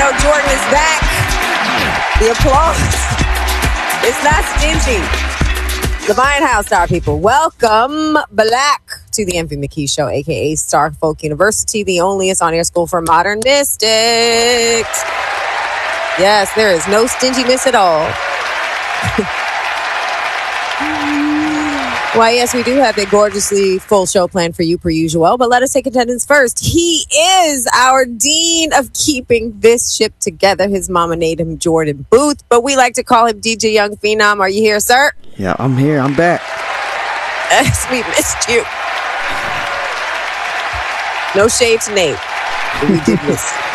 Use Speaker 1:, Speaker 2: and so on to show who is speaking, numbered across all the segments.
Speaker 1: know Jordan is back. The applause. It's not stingy. Levine House Star people, welcome back to the MV McKee Show, aka Star Folk University, the onlyest on-air school for modern mystics. Yes, there is no stinginess at all. Why, yes, we do have a gorgeously full show planned for you per usual, but let us take attendance first. He is our dean of keeping this ship together. His mama named him Jordan Booth, but we like to call him DJ Young Phenom. Are you here, sir?
Speaker 2: Yeah, I'm here. I'm back.
Speaker 1: Yes, we missed you. No shade to Nate. We did miss you.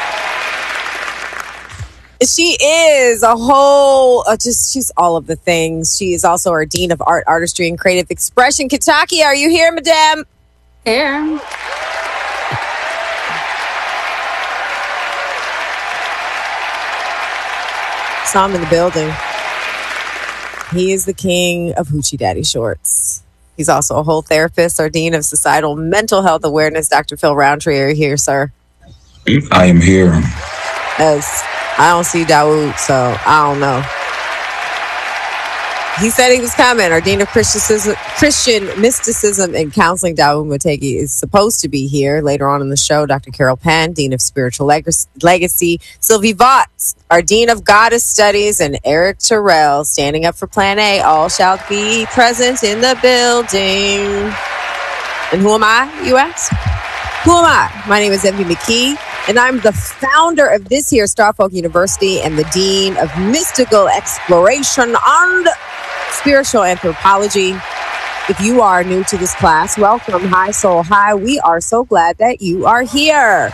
Speaker 1: She is a whole, she's all of the things. She is also our Dean of Art, Artistry, and Creative Expression. Kitaki, are you here, madame?
Speaker 3: Here.
Speaker 1: Saw him in the building. He is the king of Hoochie Daddy Shorts. He's also a whole therapist, our Dean of Societal Mental Health Awareness, Dr. Phil Roundtree. Are you here, sir?
Speaker 4: I am here.
Speaker 1: Yes. I don't see Dawood, so I don't know. He said he was coming. Our Dean of Christian Mysticism and Counseling, Dawood Mutegi, is supposed to be here later on in the show. Dr. Carol Penn, Dean of Spiritual Legacy. Sylvie Vaught, our Dean of Goddess Studies, and Eric Terrell, standing up for Plan A. All shall be present in the building. And who am I, you ask? Who am I? My name is MV McKee. And I'm the founder of this here Star Folk University and the Dean of Mystical Exploration and Spiritual Anthropology. If you are new to this class, welcome. Hi, Soul Hi. We are so glad that you are here.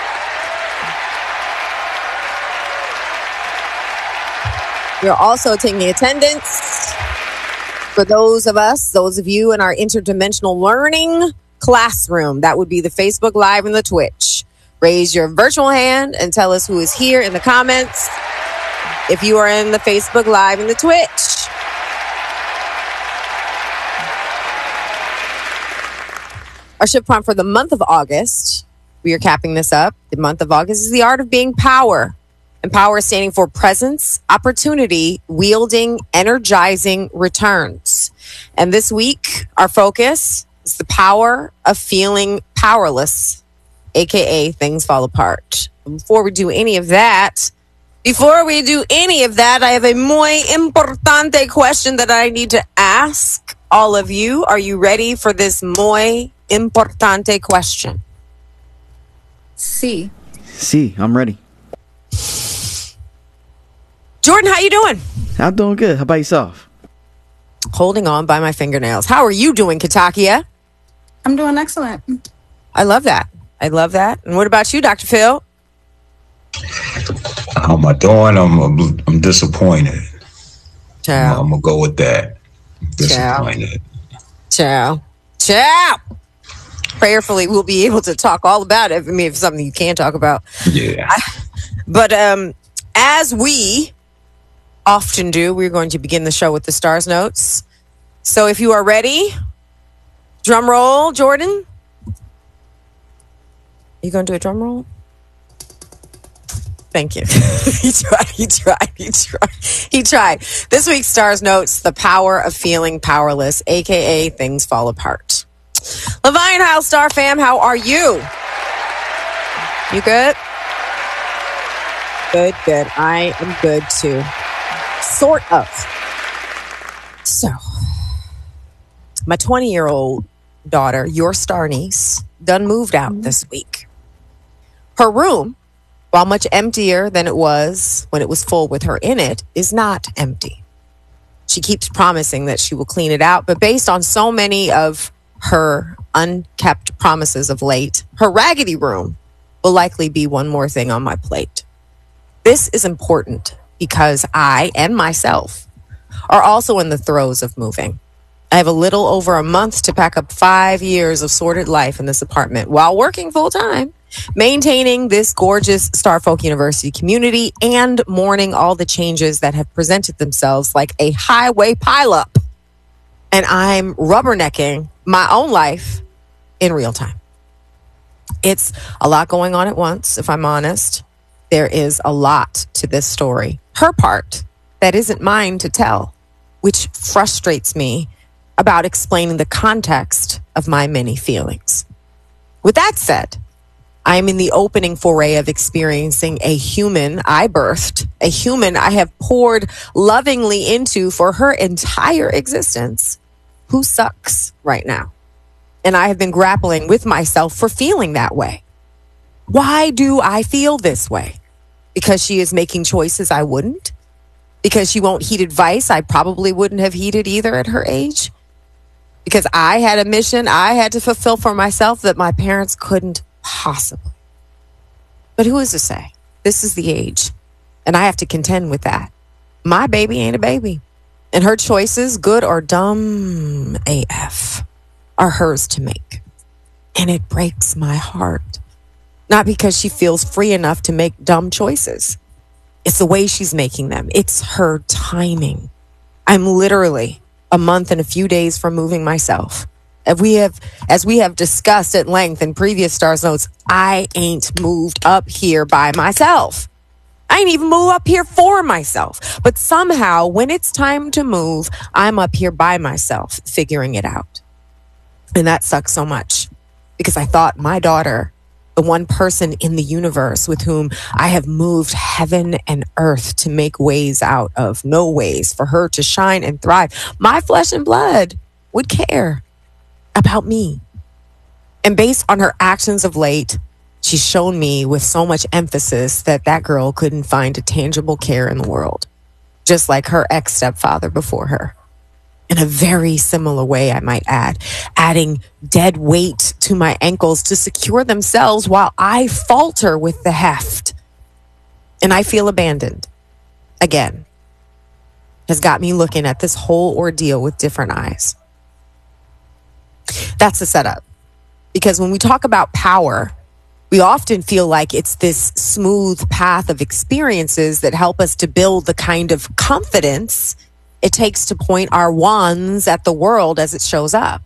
Speaker 1: We're also taking attendance for those of you in our interdimensional learning classroom. That would be the Facebook Live and the Twitch. Raise your virtual hand and tell us who is here in the comments. If you are in the Facebook Live and the Twitch. Our shift prompt for the month of August, we are capping this up. The month of August is the art of being power. And power is standing for presence, opportunity, wielding, energizing returns. And this week, our focus is the power of feeling powerless, aka things fall apart. Before we do any of that, I have a muy importante question that I need to ask all of you. Are you ready for this muy importante question?
Speaker 3: Sí.
Speaker 2: See, I'm ready.
Speaker 1: Jordan, how you doing?
Speaker 2: I'm doing good. How about yourself?
Speaker 1: Holding on by my fingernails. How are you doing, Katakia?
Speaker 3: I'm doing excellent.
Speaker 1: I love that. And what about you, Dr. Phil?
Speaker 4: How am I doing? I'm disappointed.
Speaker 1: Ciao.
Speaker 4: I'm gonna go with that. Disappointed.
Speaker 1: Ciao. Prayerfully, we'll be able to talk all about it. I mean, if it's something you can talk about.
Speaker 4: Yeah.
Speaker 1: But as we often do, we're going to begin the show with the Stars Notes. So if you are ready, drum roll, Jordan. You going to do a drum roll? Thank you. He tried. This week's Stars Notes, the power of feeling powerless, aka things fall apart. Levine House Star fam, how are you? You good? Good. I am good too. Sort of. So, my 20-year-old daughter, your star niece, done moved out this week. Her room, while much emptier than it was when it was full with her in it, is not empty. She keeps promising that she will clean it out, but based on so many of her unkept promises of late, her raggedy room will likely be one more thing on my plate. This is important because I and myself are also in the throes of moving. I have a little over a month to pack up 5 years of sordid life in this apartment while working full time, maintaining this gorgeous Star Folk University community and mourning all the changes that have presented themselves like a highway pileup. And I'm rubbernecking my own life in real time. It's a lot going on at once, if I'm honest. there is a lot to this story. Her part that isn't mine to tell, which frustrates me about explaining the context of my many feelings. With that said, I am in the opening foray of experiencing a human I birthed, a human I have poured lovingly into for her entire existence, who sucks right now. And I have been grappling with myself for feeling that way. Why do I feel this way? Because she is making choices I wouldn't? Because she won't heed advice I probably wouldn't have heeded either at her age? Because I had a mission I had to fulfill for myself that my parents couldn't possibly. But who is to say? This is the age, and I have to contend with that. My baby ain't a baby, and her choices, good or dumb AF, are hers to make. And it breaks my heart. Not because she feels free enough to make dumb choices. It's the way she's making them. It's her timing. I'm literally a month and a few days from moving myself. As we have discussed at length in previous Stars Notes, I ain't moved up here by myself. I ain't even moved up here for myself. But somehow, when it's time to move, I'm up here by myself, figuring it out. And that sucks so much because I thought my daughter, the one person in the universe with whom I have moved heaven and earth to make ways out of no ways for her to shine and thrive, my flesh and blood would care about me. And based on her actions of late, she's shown me with so much emphasis that that girl couldn't find a tangible care in the world, just like her ex-stepfather before her. In a very similar way, I might add, adding dead weight to my ankles to secure themselves while I falter with the heft. And I feel abandoned. Again, has got me looking at this whole ordeal with different eyes. That's the setup. Because when we talk about power, we often feel like it's this smooth path of experiences that help us to build the kind of confidence it takes to point our wands at the world as it shows up.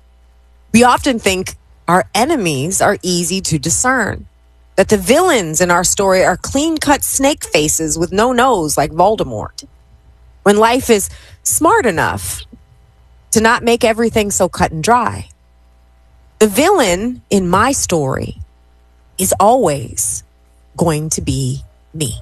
Speaker 1: We often think our enemies are easy to discern, that the villains in our story are clean-cut snake faces with no nose like Voldemort, when life is smart enough to not make everything so cut and dry. The villain in my story is always going to be me.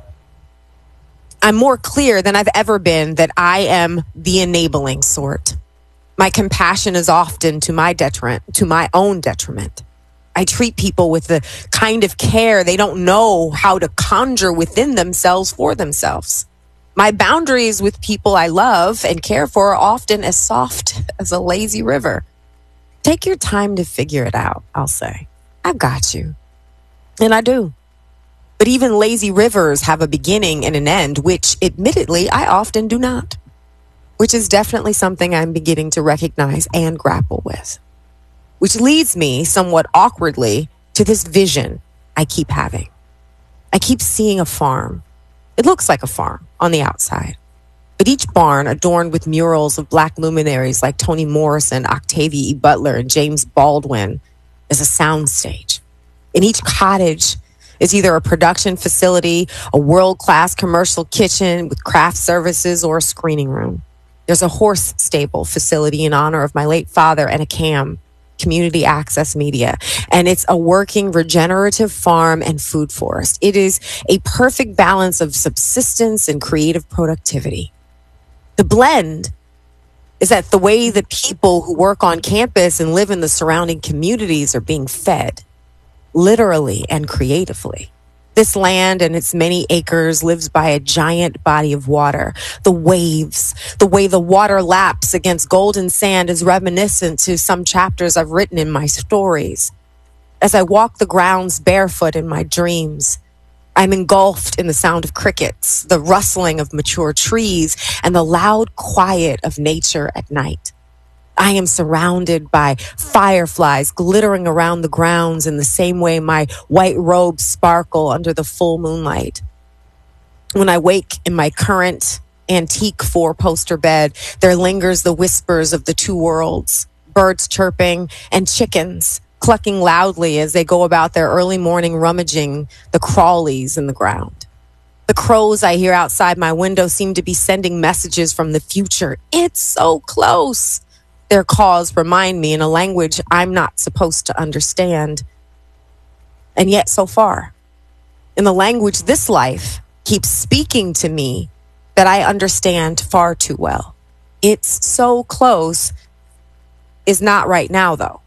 Speaker 1: I'm more clear than I've ever been that I am the enabling sort. My compassion is often to my detriment, to my own detriment. I treat people with the kind of care they don't know how to conjure within themselves for themselves. My boundaries with people I love and care for are often as soft as a lazy river. Take your time to figure it out, I'll say. I've got you. And I do. But even lazy rivers have a beginning and an end, which admittedly I often do not, which is definitely something I'm beginning to recognize and grapple with, which leads me somewhat awkwardly to this vision I keep having. I keep seeing a farm. It looks like a farm on the outside, but each barn adorned with murals of Black luminaries like Toni Morrison, Octavia E. Butler, and James Baldwin is a soundstage. In each cottage is either a production facility, a world-class commercial kitchen with craft services, or a screening room. There's a horse stable facility in honor of my late father and a CAM, Community Access Media. And it's a working regenerative farm and food forest. It is a perfect balance of subsistence and creative productivity. The blend is that the way the people who work on campus and live in the surrounding communities are being fed, literally and creatively. This land and its many acres lives by a giant body of water. The waves, the way the water laps against golden sand is reminiscent to some chapters I've written in my stories. As I walk the grounds barefoot in my dreams, I'm engulfed in the sound of crickets, the rustling of mature trees, and the loud quiet of nature at night. I am surrounded by fireflies glittering around the grounds in the same way my white robes sparkle under the full moonlight. When I wake in my current antique four-poster bed, there lingers the whispers of the two worlds, birds chirping and chickens clucking loudly as they go about their early morning rummaging the crawlies in the ground. The crows I hear outside my window seem to be sending messages from the future. It's so close. Their calls remind me in a language I'm not supposed to understand. And yet so far, in the language this life keeps speaking to me that I understand far too well. It's so close is not right now, though.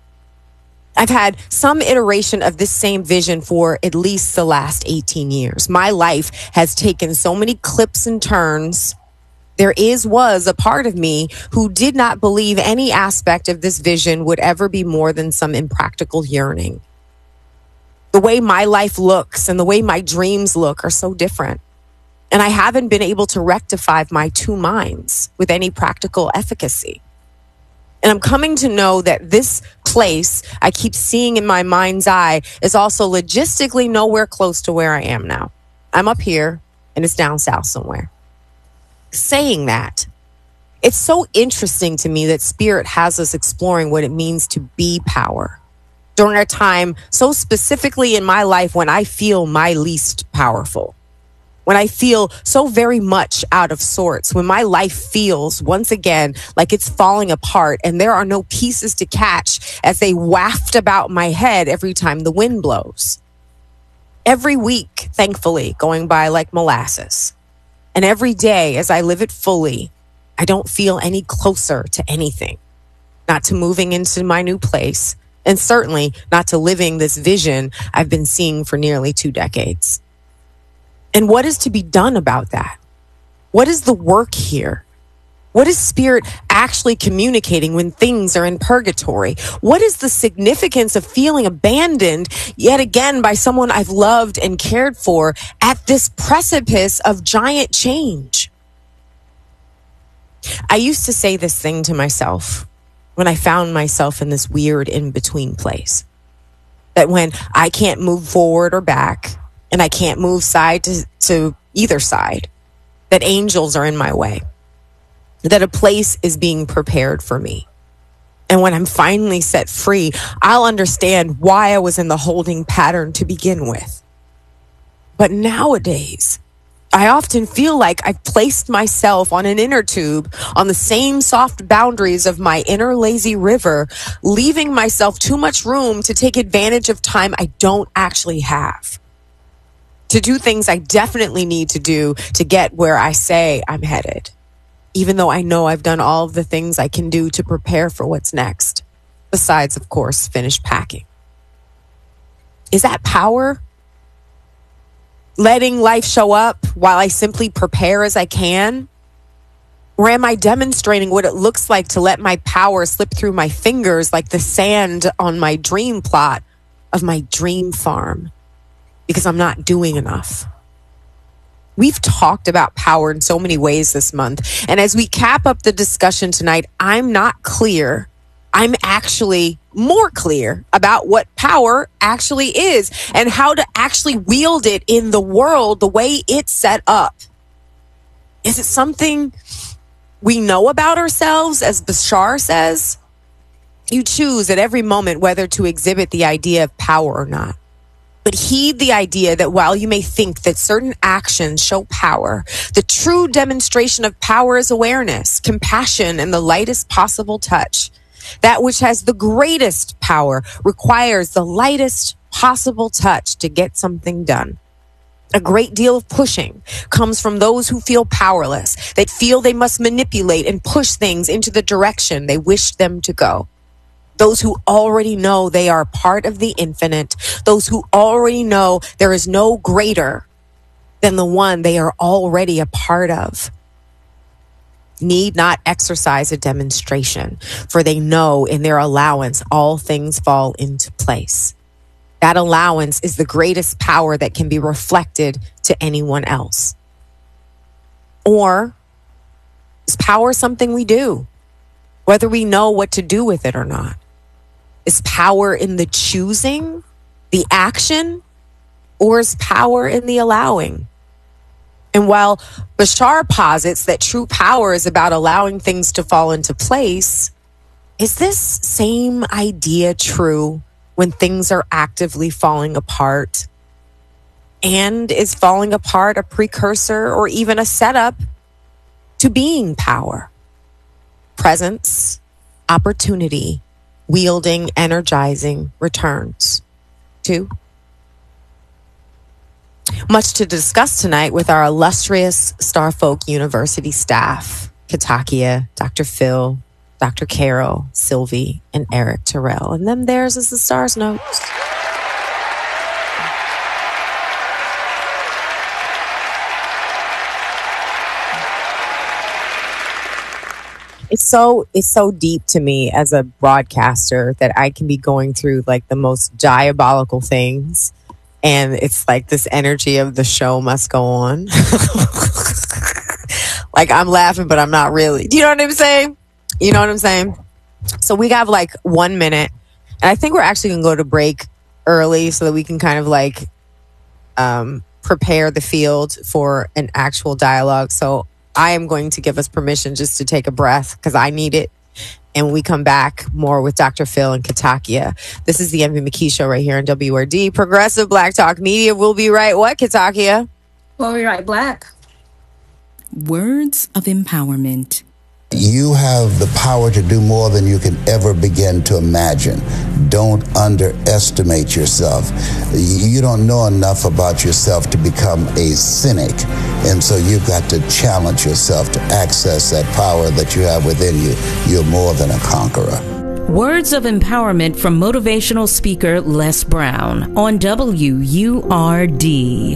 Speaker 1: I've had some iteration of this same vision for at least the last 18 years. My life has taken so many clips and turns. There was a part of me who did not believe any aspect of this vision would ever be more than some impractical yearning. The way my life looks and the way my dreams look are so different. And I haven't been able to rectify my two minds with any practical efficacy. And I'm coming to know that this place I keep seeing in my mind's eye is also logistically nowhere close to where I am now. I'm up here and it's down south somewhere. Saying that, it's so interesting to me that Spirit has us exploring what it means to be power during a time so specifically in my life when I feel my least powerful. When I feel so very much out of sorts, when my life feels once again like it's falling apart and there are no pieces to catch as they waft about my head every time the wind blows. Every week, thankfully, going by like molasses. And every day as I live it fully, I don't feel any closer to anything. Not to moving into my new place, and certainly not to living this vision I've been seeing for nearly 2 decades. And what is to be done about that? What is the work here? What is Spirit actually communicating when things are in purgatory? What is the significance of feeling abandoned yet again by someone I've loved and cared for at this precipice of giant change? I used to say this thing to myself when I found myself in this weird in-between place. That when I can't move forward or back, and I can't move side to either side, that angels are in my way, that a place is being prepared for me. And when I'm finally set free, I'll understand why I was in the holding pattern to begin with. But nowadays, I often feel like I've placed myself on an inner tube on the same soft boundaries of my inner lazy river, leaving myself too much room to take advantage of time I don't actually have. To do things I definitely need to do to get where I say I'm headed, even though I know I've done all of the things I can do to prepare for what's next, besides, of course, finish packing. Is that power? Letting life show up while I simply prepare as I can? Or am I demonstrating what it looks like to let my power slip through my fingers like the sand on my dream plot of my dream farm? Because I'm not doing enough. We've talked about power in so many ways this month. And as we cap up the discussion tonight, I'm not clear. I'm actually more clear about what power actually is and how to actually wield it in the world the way it's set up. Is it something we know about ourselves, as Bashar says? You choose at every moment whether to exhibit the idea of power or not. But heed the idea that while you may think that certain actions show power, the true demonstration of power is awareness, compassion, and the lightest possible touch. That which has the greatest power requires the lightest possible touch to get something done. A great deal of pushing comes from those who feel powerless, that feel they must manipulate and push things into the direction they wish them to go. Those who already know they are part of the infinite, those who already know there is no greater than the one they are already a part of, need not exercise a demonstration, for they know in their allowance all things fall into place. That allowance is the greatest power that can be reflected to anyone else. Or is power something we do, whether we know what to do with it or not? Is power in the choosing, the action, or is power in the allowing? And while Bashar posits that true power is about allowing things to fall into place, is this same idea true when things are actively falling apart? And is falling apart a precursor or even a setup to being power, presence, opportunity, wielding, energizing returns? 2. Much to discuss tonight with our illustrious Starfolk University staff, Katakia, Dr. Phil, Dr. Carol, Sylvie, and Eric Terrell. And then theirs is the Stars Notes. It's so deep to me as a broadcaster that I can be going through like the most diabolical things, and it's like this energy of the show must go on. Like I'm laughing, but I'm not really. Do you know what I'm saying? You know what I'm saying? So we have like 1 minute, and I think we're actually gonna go to break early so that we can kind of like prepare the field for an actual dialogue. So I am going to give us permission just to take a breath because I need it. And when we come back, more with Dr. Phil and Katakia. This is the Envy McKee Show right here on WRD, Progressive Black Talk Media. We'll be right. What, Katakia?
Speaker 3: We'll be right back.
Speaker 5: Words of empowerment.
Speaker 6: You have the power to do more than you can ever begin to imagine. Don't underestimate yourself. You don't know enough about yourself to become a cynic. And so you've got to challenge yourself to access that power that you have within you. You're more than a conqueror.
Speaker 5: Words of empowerment from motivational speaker Les Brown on WURD.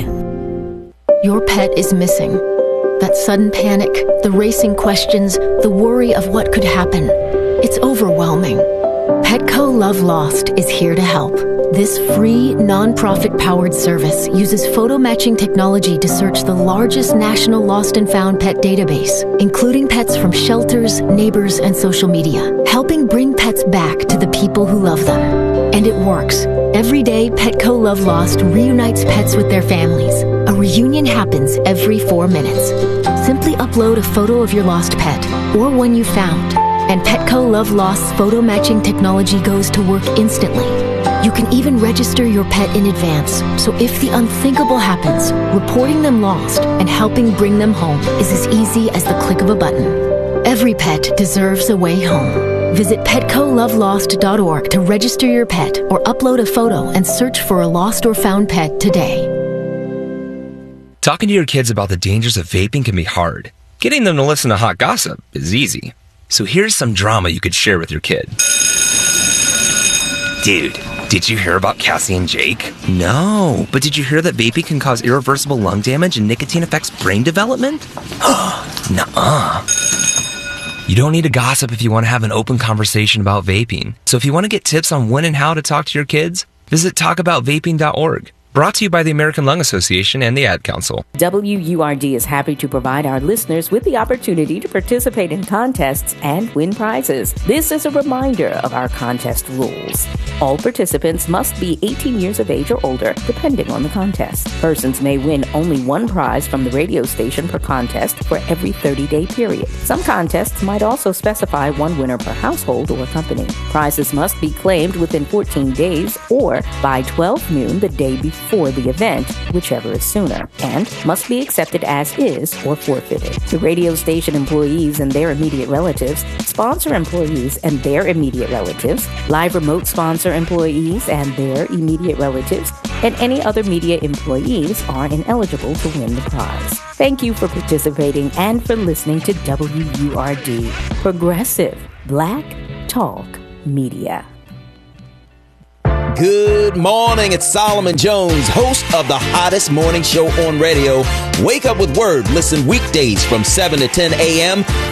Speaker 7: Your pet is missing. That sudden panic, the racing questions, the worry of what could happen. It's overwhelming. Petco Love Lost is here to help. This free, non-profit-powered service uses photo matching technology to search the largest national lost and found pet database, including pets from shelters, neighbors, and social media, helping bring pets back to the people who love them. And it works. Every day, Petco Love Lost reunites pets with their families. A reunion happens every 4 minutes. Simply upload a photo of your lost pet or one you found, and Petco Love Lost's photo matching technology goes to work instantly. You can even register your pet in advance, so if the unthinkable happens, reporting them lost and helping bring them home is as easy as the click of a button. Every pet deserves a way home. Visit PetcoLoveLost.org to register your pet or upload a photo and search for a lost or found pet today.
Speaker 8: Talking to your kids about the dangers of vaping can be hard. Getting them to listen to hot gossip is easy. So here's some drama you could share with your kid. Dude, did you hear about Cassie and Jake? No, but did you hear that vaping can cause irreversible lung damage and nicotine affects brain development? Nuh-uh. You don't need to gossip if you want to have an open conversation about vaping. So if you want to get tips on when and how to talk to your kids, visit talkaboutvaping.org. Brought to you by the American Lung Association and the Ad Council.
Speaker 5: WURD is happy to provide our listeners with the opportunity to participate in contests and win prizes. This is a reminder of our contest rules. All participants must be 18 years of age or older, depending on the contest. Persons may win only one prize from the radio station per contest for every 30-day period. Some contests might also specify one winner per household or company. Prizes must be claimed within 14 days or by 12 noon the day before the event, whichever is sooner, and must be accepted as is or forfeited. The radio station employees and their immediate relatives, sponsor employees and their immediate relatives, live remote sponsor employees and their immediate relatives, and any other media employees are ineligible to win the prize. Thank you for participating and for listening to WURD, Progressive Black Talk Media.
Speaker 9: Good morning. It's Solomon Jones, host of the hottest morning show on radio. Wake up with Word. Listen weekdays from 7 to 10 a.m.